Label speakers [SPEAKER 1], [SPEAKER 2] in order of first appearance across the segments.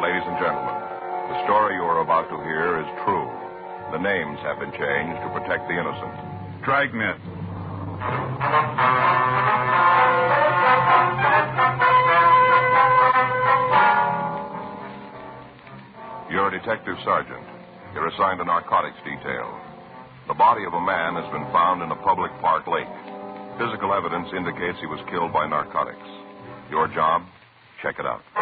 [SPEAKER 1] ladies and gentlemen. The story you are about to hear is true. The names have been changed to protect the innocent.
[SPEAKER 2] Dragnet.
[SPEAKER 1] You're a detective sergeant. You're assigned to narcotics detail. The body of a man has been found in a public park lake. Physical evidence indicates he was killed by narcotics. Your job? Check it out.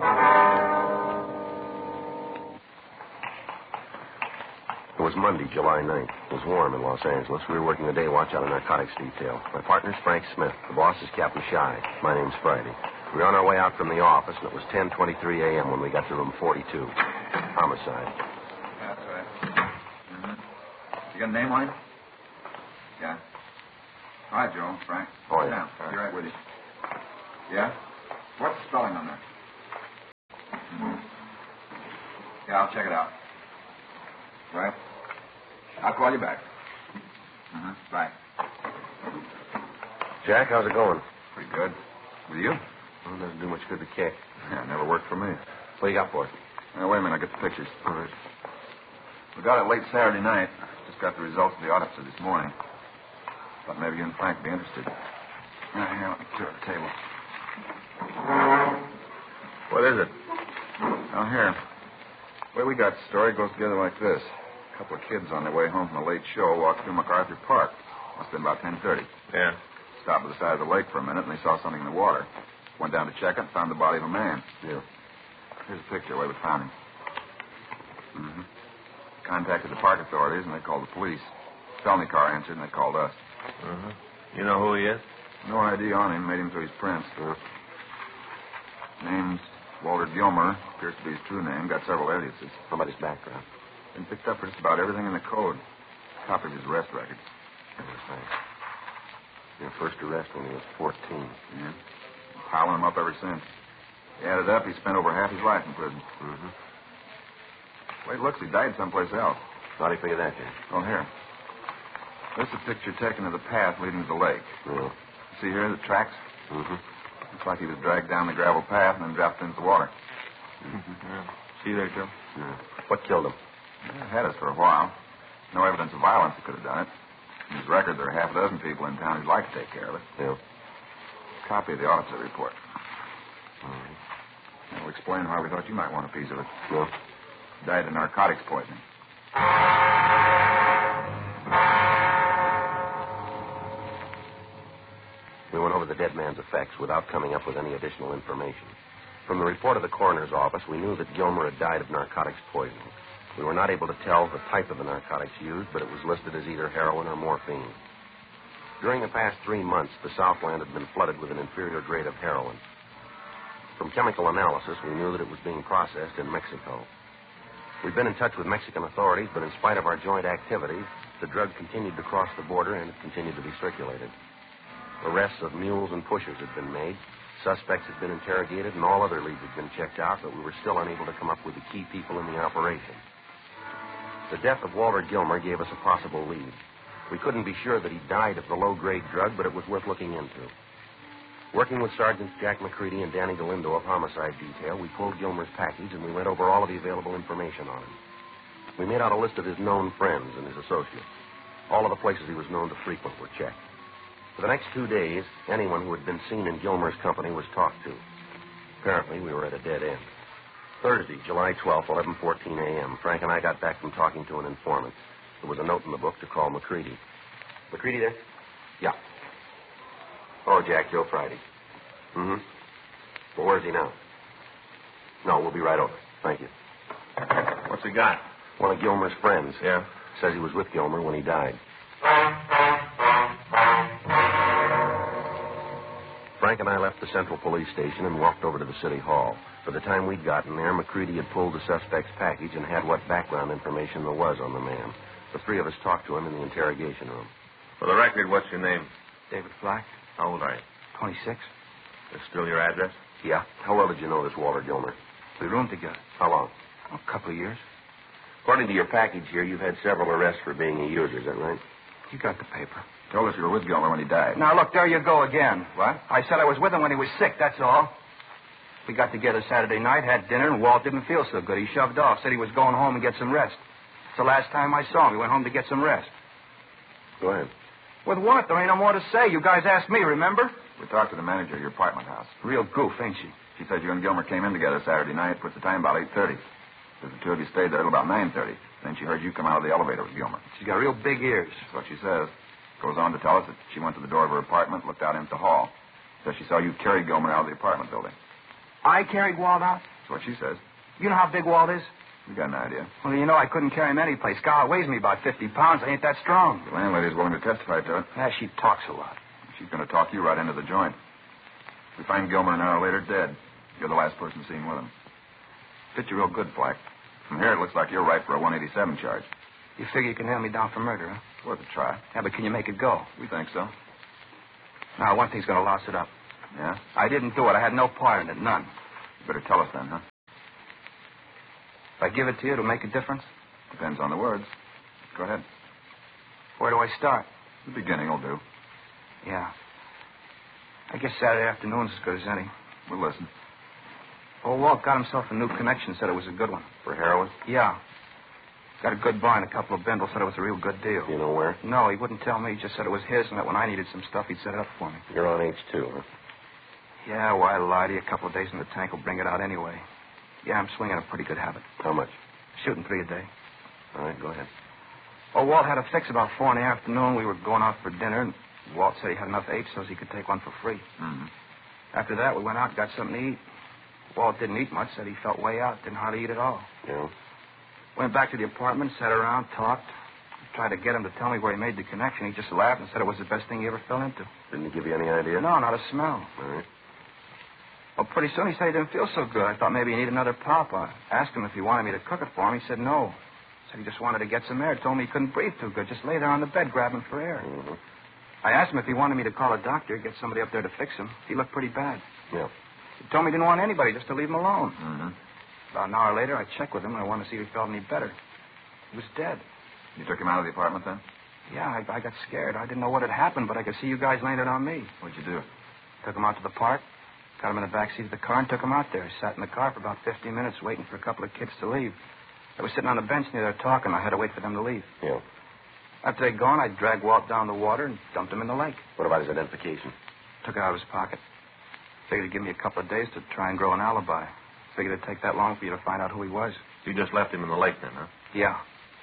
[SPEAKER 3] It was Monday, July 9th. It was warm in Los Angeles. We were working the day watch out of narcotics detail. My partner's Frank Smith. The boss is Captain Shy. My name's Friday. We were on our way out from the office, and it was 10:23 a.m. when we got to room 42. Homicide.
[SPEAKER 4] That's right. Mm-hmm. You got a name on him? Yeah. Hi, Joe. Frank.
[SPEAKER 3] Oh,
[SPEAKER 4] Sit
[SPEAKER 3] yeah.
[SPEAKER 4] down. Be right with you. Yeah? What's the spelling on that? Mm-hmm. Yeah, I'll check it out. Right? I'll call you back. Mm-hmm. Bye.
[SPEAKER 3] Jack, how's it going?
[SPEAKER 4] Pretty good. With you?
[SPEAKER 3] Well, it doesn't do much good to kick.
[SPEAKER 4] Yeah, it never worked for me.
[SPEAKER 3] What you got for us?
[SPEAKER 4] Now, wait a minute. I'll get the pictures.
[SPEAKER 3] All right.
[SPEAKER 4] We got it late Saturday night. Just got the results of the autopsy this morning. Thought maybe you and Frank would be interested. Here, let me clear the table.
[SPEAKER 3] What is it?
[SPEAKER 4] Now, here. The way we got the story goes together like this. A couple of kids on their way home from a late show walked through MacArthur Park. Must have been about 10:30.
[SPEAKER 3] Yeah.
[SPEAKER 4] Stopped by the side of the lake for a minute, and they saw something in the water. Went down to check it and found the body of a man.
[SPEAKER 3] Yeah.
[SPEAKER 4] Here's a picture where we found him. Mm-hmm. Contacted the park authorities, and they called the police. Felony car answered, and they called us.
[SPEAKER 3] Uh-huh. You know who he is?
[SPEAKER 4] No ID on him. Made him through his prints. Name's Walter Gilmer. Appears to be his true name. Got several aliases.
[SPEAKER 3] How about his background?
[SPEAKER 4] Been picked up for just about everything in the code. Copy of his arrest record.
[SPEAKER 3] Thanks. Your first arrest when he was 14.
[SPEAKER 4] Yeah. Piling him up ever since. He added up, he spent over half his life in prison.
[SPEAKER 3] Mm-hmm.
[SPEAKER 4] The way it looks, he died someplace else.
[SPEAKER 3] How do you figure that, Jack?
[SPEAKER 4] Oh, here. This is a picture taken of the path leading to the lake.
[SPEAKER 3] Yeah.
[SPEAKER 4] See here, the tracks?
[SPEAKER 3] Mm-hmm.
[SPEAKER 4] Looks like he was dragged down the gravel path and then dropped into the water.
[SPEAKER 3] Mm-hmm.
[SPEAKER 4] Yeah. See there, Joe?
[SPEAKER 3] Yeah. What killed him?
[SPEAKER 4] It had us for a while. No evidence of violence that could have done it. In his record, there are half a dozen people in town who'd like to take care of it.
[SPEAKER 3] Yeah.
[SPEAKER 4] Copy of the autopsy report.
[SPEAKER 3] All right.
[SPEAKER 4] We'll explain why we thought you might want a piece of it.
[SPEAKER 3] Yeah.
[SPEAKER 4] Died of narcotics poisoning.
[SPEAKER 3] We went over the dead man's effects without coming up with any additional information. From the report of the coroner's office, we knew that Gilmer had died of narcotics poisoning. We were not able to tell the type of the narcotics used, but it was listed as either heroin or morphine. During the past 3 months, the Southland had been flooded with an inferior grade of heroin. From chemical analysis, we knew that it was being processed in Mexico. We'd been in touch with Mexican authorities, but in spite of our joint activities, the drug continued to cross the border and it continued to be circulated. Arrests of mules and pushers had been made. Suspects had been interrogated, and all other leads had been checked out, but we were still unable to come up with the key people in the operation. The death of Walter Gilmer gave us a possible lead. We couldn't be sure that he died of the low-grade drug, but it was worth looking into. Working with Sergeants Jack McCready and Danny Galindo of Homicide Detail, we pulled Gilmer's package and we went over all of the available information on him. We made out a list of his known friends and his associates. All of the places he was known to frequent were checked. For the next 2 days, anyone who had been seen in Gilmer's company was talked to. Apparently, we were at a dead end. Thursday, July 12th, 11:14 a.m., Frank and I got back from talking to an informant. There was a note in the book to call McCready. McCready there? Yeah. Oh, Jack, Joe Friday. Mm-hmm. Well, where's he now? No, we'll be right over. Thank you.
[SPEAKER 2] What's he got?
[SPEAKER 3] One of Gilmer's friends.
[SPEAKER 2] Yeah?
[SPEAKER 3] Says he was with Gilmer when he died. Frank and I left the Central Police Station and walked over to the City Hall. By the time we'd gotten there, McCready had pulled the suspect's package and had what background information there was on the man. The three of us talked to him in the interrogation room.
[SPEAKER 2] For the record, what's your name?
[SPEAKER 5] David Flack,
[SPEAKER 2] How old are you?
[SPEAKER 5] 26.
[SPEAKER 2] Is still your address?
[SPEAKER 3] Yeah. How well did you know this Walter Gilmer?
[SPEAKER 5] We roomed together.
[SPEAKER 3] How long?
[SPEAKER 5] A couple of years.
[SPEAKER 3] According to your package here, you've had several arrests for being a user. Is that right?
[SPEAKER 5] You got the paper.
[SPEAKER 4] Told us you were with Gilmer when he died.
[SPEAKER 5] Now, look, there you go again.
[SPEAKER 4] What?
[SPEAKER 5] I said I was with him when he was sick, that's all. We got together Saturday night, had dinner, and Walt didn't feel so good. He shoved off, said he was going home and get some rest. It's the last time I saw him. He went home to get some rest.
[SPEAKER 3] Go ahead.
[SPEAKER 5] With what? There ain't no more to say. You guys asked me, remember?
[SPEAKER 4] We talked to the manager of your apartment house.
[SPEAKER 5] Real goof, ain't she?
[SPEAKER 4] She said you and Gilmer came in together Saturday night, put the time about 8:30. Says the two of you stayed there till about 9:30. Then she heard you come out of the elevator with Gilmer.
[SPEAKER 5] She's got real big ears.
[SPEAKER 4] That's what she says. Goes on to tell us that she went to the door of her apartment, looked out into the hall. Says she saw you carry Gilmer out of the apartment building.
[SPEAKER 5] I carried Walt out?
[SPEAKER 4] That's what she says.
[SPEAKER 5] You know how big Walt is?
[SPEAKER 4] You got an idea.
[SPEAKER 5] Well, you know I couldn't carry him any place. God weighs me about 50 pounds. I ain't that strong.
[SPEAKER 4] The landlady's willing to testify to it.
[SPEAKER 5] Yeah, she talks a lot.
[SPEAKER 4] She's going to talk you right into the joint. We find Gilmer an hour later dead. You're the last person seen with him. Fit you real good, Flack. From here, it looks like you're right for a 187 charge.
[SPEAKER 5] You figure you can nail me down for murder, huh?
[SPEAKER 4] It's worth a try.
[SPEAKER 5] Yeah, but can you make it go?
[SPEAKER 4] We think so.
[SPEAKER 5] Now, one thing's going to louse it up.
[SPEAKER 4] Yeah?
[SPEAKER 5] I didn't do it. I had no part in it, none.
[SPEAKER 4] You better tell us then, huh?
[SPEAKER 5] If I give it to you, it'll make a difference?
[SPEAKER 4] Depends on the words. Go ahead.
[SPEAKER 5] Where do I start?
[SPEAKER 4] The beginning will do.
[SPEAKER 5] Yeah. I guess Saturday afternoon's as good as any.
[SPEAKER 4] We'll listen.
[SPEAKER 5] Old Walt got himself a new connection, said it was a good one.
[SPEAKER 3] For heroin?
[SPEAKER 5] Yeah. Got a good buy and a couple of bindles, said it was a real good deal.
[SPEAKER 3] You know where?
[SPEAKER 5] No, he wouldn't tell me. He just said it was his and that when I needed some stuff, he'd set it up for me.
[SPEAKER 3] You're on H2, huh?
[SPEAKER 5] Yeah, why lie to you? A couple of days in the tank will bring it out anyway. Yeah, I'm swinging a pretty good habit.
[SPEAKER 3] How much?
[SPEAKER 5] Shooting 3 a day.
[SPEAKER 3] All right, go ahead.
[SPEAKER 5] Oh, Walt had a fix about 4 in the afternoon. We were going out for dinner, and Walt said he had enough H so he could take one for free.
[SPEAKER 4] Mm-hmm.
[SPEAKER 5] After that, we went out and got something to eat. Walt didn't eat much, said he felt way out, didn't hardly eat at all.
[SPEAKER 3] Yeah?
[SPEAKER 5] Went back to the apartment, sat around, talked. Tried to get him to tell me where he made the connection. He just laughed and said it was the best thing he ever fell into.
[SPEAKER 3] Didn't he give you any idea?
[SPEAKER 5] No, not a smell.
[SPEAKER 3] All right.
[SPEAKER 5] Well, pretty soon he said he didn't feel so good. I thought maybe he needed another pop. I asked him if he wanted me to cook it for him. He said no. Said he just wanted to get some air. Told me he couldn't breathe too good. Just lay there on the bed grabbing for air.
[SPEAKER 3] Mm-hmm.
[SPEAKER 5] I asked him if he wanted me to call a doctor, get somebody up there to fix him. He looked pretty bad.
[SPEAKER 3] Yeah.
[SPEAKER 5] He told me he didn't want anybody, just to leave him alone.
[SPEAKER 4] Mm-hmm.
[SPEAKER 5] About an hour later, I checked with him, and I wanted to see if he felt any better. He was dead.
[SPEAKER 4] You took him out of the apartment then?
[SPEAKER 5] Yeah, I got scared. I didn't know what had happened, but I could see you guys landed on me.
[SPEAKER 4] What'd you do?
[SPEAKER 5] Took him out to the park, got him in the back seat of the car, and took him out there. Sat in the car for about 15 minutes waiting for a couple of kids to leave. I was sitting on the bench near there talking. I had to wait for them to leave.
[SPEAKER 3] Yeah.
[SPEAKER 5] After they'd gone, I dragged Walt down the water and dumped him in the lake.
[SPEAKER 3] What about his identification?
[SPEAKER 5] Took it out of his pocket. Figured he'd give me a couple of days to try and grow an alibi. Figured it'd take that long for you to find out who he was.
[SPEAKER 2] You just left him in the lake then, huh?
[SPEAKER 5] Yeah.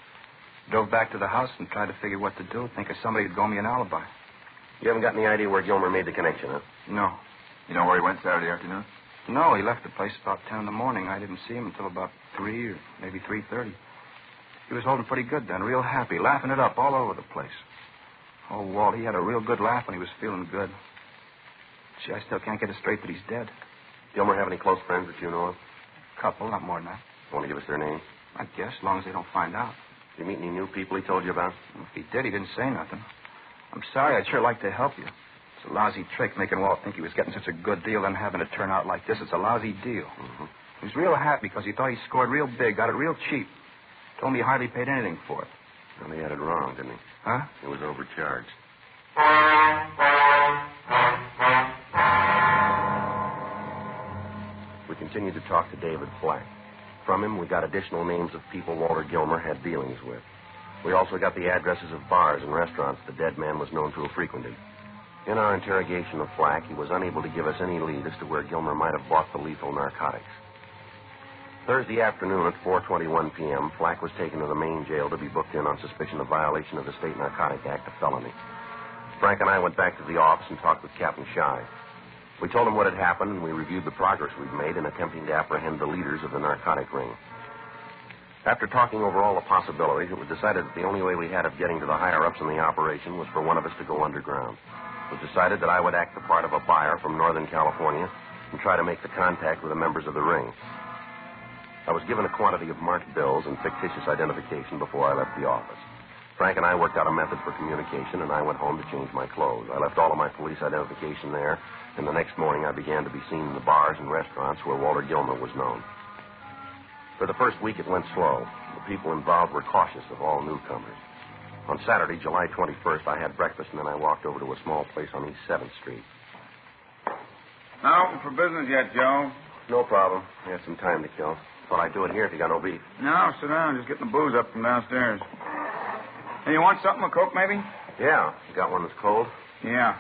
[SPEAKER 5] Drove back to the house and tried to figure what to do. Think of somebody who'd go me an alibi.
[SPEAKER 3] You haven't got any idea where Gilmer made the connection, huh?
[SPEAKER 5] No.
[SPEAKER 4] You know where he went Saturday afternoon?
[SPEAKER 5] No, he left the place about 10 in the morning. I didn't see him until about 3 or maybe 3:30. He was holding pretty good then, real happy, laughing it up all over the place. Oh, Walt, he had a real good laugh when he was feeling good. Gee, I still can't get it straight that he's dead.
[SPEAKER 3] Gilmer have any close friends that you know of?
[SPEAKER 5] Couple, not more than that.
[SPEAKER 3] Want to give us their names?
[SPEAKER 5] I guess, as long as they don't find out.
[SPEAKER 3] Did you meet any new people he told you about?
[SPEAKER 5] If he did, he didn't say nothing. I'm sorry. I'd sure like to help you. It's a lousy trick making Walt think he was getting such a good deal and having it turn out like this. It's a lousy deal.
[SPEAKER 3] Mm-hmm.
[SPEAKER 5] He was real happy because he thought he scored real big, got it real cheap. Told me he hardly paid anything for it.
[SPEAKER 3] Well, he had it wrong, didn't he?
[SPEAKER 5] Huh?
[SPEAKER 3] It was overcharged. We continued to talk to David Flack. From him, we got additional names of people Walter Gilmer had dealings with. We also got the addresses of bars and restaurants the dead man was known to have frequented. In our interrogation of Flack, he was unable to give us any lead as to where Gilmer might have bought the lethal narcotics. Thursday afternoon at 4:21 p.m., Flack was taken to the main jail to be booked in on suspicion of violation of the State Narcotic Act, a felony. Frank and I went back to the office and talked with Captain Shy. We told him what had happened, and we reviewed the progress we'd made in attempting to apprehend the leaders of the narcotic ring. After talking over all the possibilities, it was decided that the only way we had of getting to the higher-ups in the operation was for one of us to go underground. It was decided that I would act the part of a buyer from Northern California and try to make the contact with the members of the ring. I was given a quantity of marked bills and fictitious identification before I left the office. Frank and I worked out a method for communication, and I went home to change my clothes. I left all of my police identification there, and the next morning I began to be seen in the bars and restaurants where Walter Gilmer was known. For the first week, it went slow. The people involved were cautious of all newcomers. On Saturday, July 21st, I had breakfast, and then I walked over to a small place on East 7th Street.
[SPEAKER 6] Not open for business yet, Joe.
[SPEAKER 3] No problem. I got some time to kill. Thought I'd do it here if you got no beef.
[SPEAKER 5] No, sit down. Just getting the booze up from downstairs. Hey, you want something, a Coke, maybe?
[SPEAKER 3] Yeah. You got one that's cold?
[SPEAKER 5] Yeah.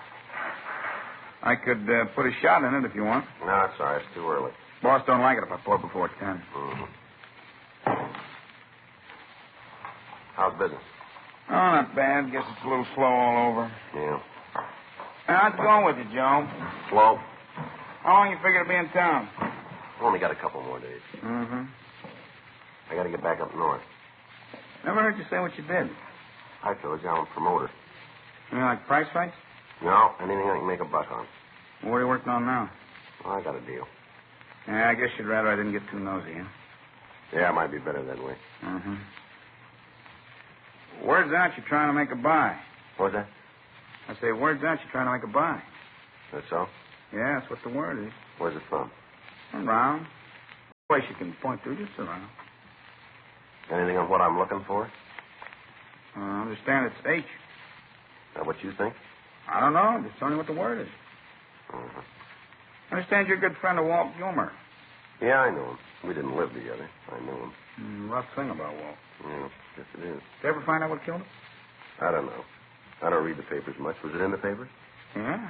[SPEAKER 5] I could put a shot in it if you want.
[SPEAKER 3] No, it's all right. It's too early.
[SPEAKER 5] Boss don't like it if I pour before 10.
[SPEAKER 3] Mm-hmm. How's business?
[SPEAKER 5] Oh, not bad. Guess it's a little slow all over.
[SPEAKER 3] Yeah.
[SPEAKER 5] How's it going with you, Joe?
[SPEAKER 3] Slow.
[SPEAKER 5] How long you figure to be in town?
[SPEAKER 3] Only got a couple more days.
[SPEAKER 5] Mm-hmm.
[SPEAKER 3] I got to get back up north.
[SPEAKER 5] Never heard you say what you did.
[SPEAKER 3] I told you I'm a promoter.
[SPEAKER 5] You mean like price fights?
[SPEAKER 3] No, anything I can make a buck on.
[SPEAKER 5] Well, what are you working on now?
[SPEAKER 3] Well, I got a deal.
[SPEAKER 5] Yeah, I guess you'd rather I didn't get too nosy, huh?
[SPEAKER 3] Yeah, it might be better that way.
[SPEAKER 5] Mm-hmm. Word's out you're trying to make a buy.
[SPEAKER 3] What's that?
[SPEAKER 5] I say, word's out you're trying to make a buy.
[SPEAKER 3] That's so?
[SPEAKER 5] Yeah, that's what the word is.
[SPEAKER 3] Where's it from?
[SPEAKER 5] Around. Place you can point to, just around.
[SPEAKER 3] Anything on what I'm looking for?
[SPEAKER 5] I understand it's H.
[SPEAKER 3] Is that what you think?
[SPEAKER 5] I don't know. Just tell me what the word is.
[SPEAKER 3] Mm-hmm.
[SPEAKER 5] I understand you're a good friend of Walt Gilmer.
[SPEAKER 3] Yeah, I know him. We didn't live together. I knew him.
[SPEAKER 5] Rough thing about Walt.
[SPEAKER 3] Yeah, yes it is.
[SPEAKER 5] Did you ever find out what killed him?
[SPEAKER 3] I don't know. I don't read the papers much. Was it in the papers?
[SPEAKER 5] Yeah.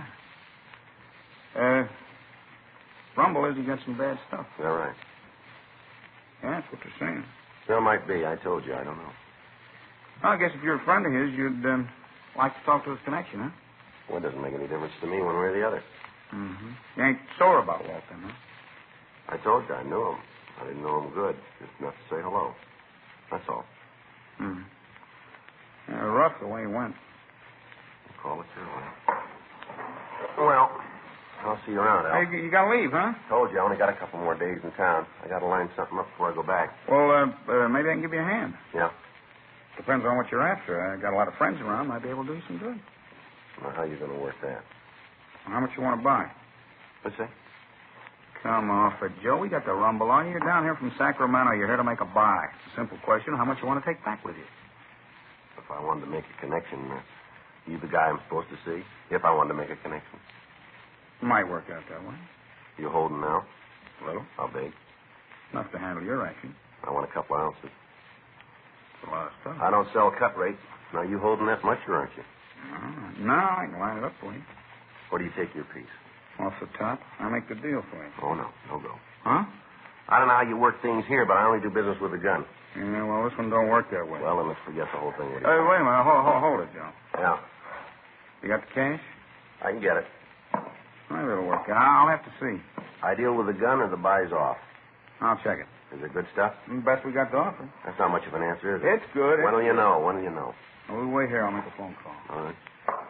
[SPEAKER 5] Rumble is he got some bad stuff.
[SPEAKER 3] Is that right?
[SPEAKER 5] Yeah, that's what they're saying.
[SPEAKER 3] Well, might be. I told you. I don't know.
[SPEAKER 5] Well, I guess if you're a friend of his, you'd like to talk to his connection, huh?
[SPEAKER 3] Well, it doesn't make any difference to me one way or the other.
[SPEAKER 5] Mm-hmm. You ain't sore about Walt, then, huh?
[SPEAKER 3] I told you I knew him. I didn't know him good. Just enough to say hello. That's all.
[SPEAKER 5] Hmm. Yeah, rough the way he went.
[SPEAKER 3] You call it your way. Well, I'll see you around, Al.
[SPEAKER 5] Hey, you gotta leave, huh?
[SPEAKER 3] Told you I only got a couple more days in town. I got to line something up before I go back.
[SPEAKER 5] Well, maybe I can give you a hand.
[SPEAKER 3] Yeah?
[SPEAKER 5] Depends on what you're after. I got a lot of friends around. Might be able to do you some good.
[SPEAKER 3] Well, how you going to work that?
[SPEAKER 5] How much you want to buy?
[SPEAKER 3] What's that?
[SPEAKER 5] Come off it, Joe. We got the rumble on you. You're down here from Sacramento. You're here to make a buy. It's a simple question. How much you want to take back with you?
[SPEAKER 3] If I wanted to make a connection, you the guy I'm supposed to see? If I wanted to make a connection.
[SPEAKER 5] Might work out that way.
[SPEAKER 3] You holding now?
[SPEAKER 5] A little.
[SPEAKER 3] How big?
[SPEAKER 5] Enough to handle your action.
[SPEAKER 3] I want a couple ounces.
[SPEAKER 5] It's a lot of stuff.
[SPEAKER 3] I don't sell cut rate. Now, you holding that much, or aren't you?
[SPEAKER 5] No, I can line it up for you.
[SPEAKER 3] What do you take your piece?
[SPEAKER 5] Off the top, I make the deal for you.
[SPEAKER 3] Oh, no. No go.
[SPEAKER 5] Huh?
[SPEAKER 3] I don't know how you work things here, but I only do business with a gun.
[SPEAKER 5] Yeah, well, this one don't work that way.
[SPEAKER 3] Well, then let's forget the whole thing.
[SPEAKER 5] Hey, wait a minute. Hold it, Joe.
[SPEAKER 3] Yeah.
[SPEAKER 5] You got the cash?
[SPEAKER 3] I can get it.
[SPEAKER 5] Maybe it'll work out. I'll have to see.
[SPEAKER 3] I deal with the gun or the buy's off.
[SPEAKER 5] I'll check it.
[SPEAKER 3] Is it good stuff?
[SPEAKER 5] Best we got to offer.
[SPEAKER 3] That's not much of an answer, is it?
[SPEAKER 5] It's good.
[SPEAKER 3] When will you know? When will you know?
[SPEAKER 5] We'll wait here. I'll make a phone call.
[SPEAKER 3] All right.